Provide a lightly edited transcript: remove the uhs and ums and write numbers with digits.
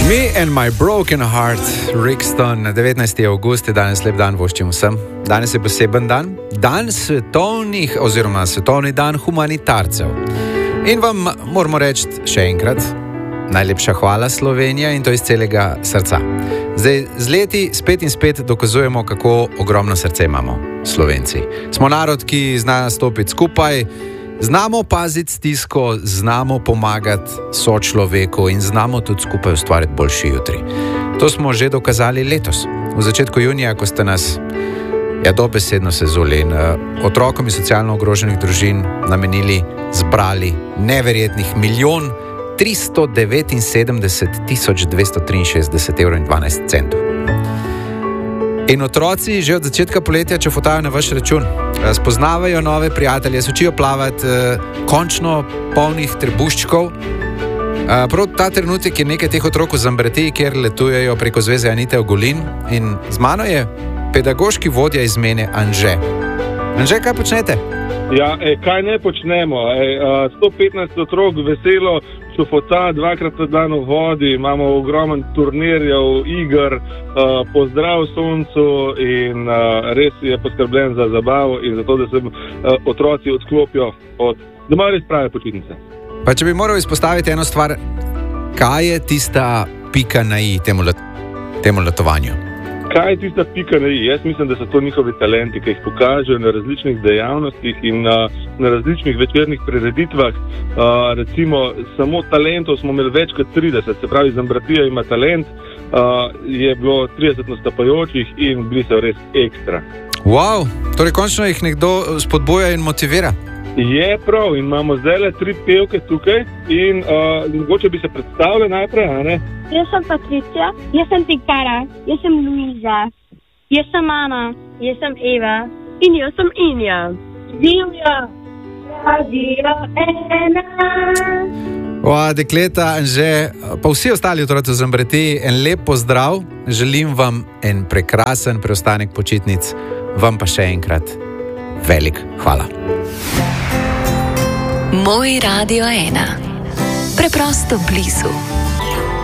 Me and my broken heart, Rixton, 19. avgust je danes lep dan, voščim vsem. Danes je poseben dan, svetovni dan humanitarcev. In vam moramo reči še enkrat, najlepša hvala Slovenija in to iz celega srca. Zdaj, z leti spet in spet dokazujemo, kako ogromno srce imamo Slovenci. Smo narod, ki zna stopiti skupaj, znamo paziti stisko, znamo pomagati sočloveku in znamo tudi skupaj ustvariti boljši jutri. To smo že dokazali letos. V začetku junija, ko ste nas dobesedno sezuli in otrokom iz socialno ogroženih družin namenili, zbrali neverjetnih 1.379.263,12 €. In otroci že od začetka poletja čefotajo na vaš račun. Spoznavajo nove prijatelje, se učijo plavati, končno polnih trebuščkov. Prav ta trenutek je nekaj teh otrok v Zambretiji, kjer letujejo preko zveze Anite Ogulin. In z mano je pedagoški vodja izmene Anže. Anže, kaj počnete? Ja, kaj ne počnemo? 115 otrok veselo šufota, 2-krat na dan v vodi, imamo ogromen turnirjev, iger, pozdrav soncu in res je poskrbljen za zabavo in za to, da se otroci odklopijo od doma res prave počitnice. Pa če bi moral izpostaviti eno stvar, kaj je tista pika na i temu letovanju? Kaj je tista pika na i? Jaz mislim, da so to njihovi talenti, ki jih pokažejo na različnih dejavnostih in na različnih večernih prireditvah. Recimo, samo talentov smo imeli več kot 30, se pravi, Zambratija ima talent, je bilo 30 nastopajočih in bili so res ekstra. Wow, torej končno jih nekdo spodbuja in motivira. Je prav in imamo zdaj 3 pevke tukaj in mogoče bi se predstavili najprej, a ne? Jaz sem Patricija, jaz sem Tikara, jaz sem Luiza, jaz sem Ana, jaz sem Eva in jaz sem Inja. Živjo, Radio 1. Dekleta, Anže, pa vsi ostali otroci v Zambretiji, en lep pozdrav, želim vam en prekrasen preostanek počitnic, vam pa še enkrat velik hvala. Moj Radio 1. Preprosto blizu.